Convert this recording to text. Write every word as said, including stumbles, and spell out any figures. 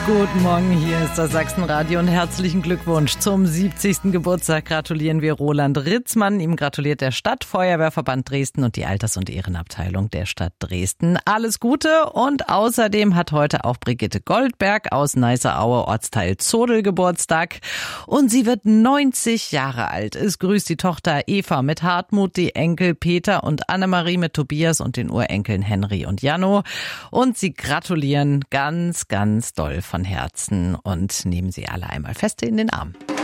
Guten Morgen, hier ist das Sachsenradio und herzlichen Glückwunsch zum siebzigsten Geburtstag. Gratulieren wir Roland Ritzmann. Ihm gratuliert der Stadtfeuerwehrverband Dresden und die Alters- und Ehrenabteilung der Stadt Dresden. Alles Gute und außerdem hat heute auch Brigitte Goldberg aus Neisseraue, Ortsteil Zodel, Geburtstag. Und sie wird neunzig Jahre alt. Es grüßt die Tochter Eva mit Hartmut, die Enkel Peter und Annemarie mit Tobias und den Urenkeln Henry und Janno. Und sie gratulieren ganz, ganz doll von Herzen und nehmen sie alle einmal fest in den Arm.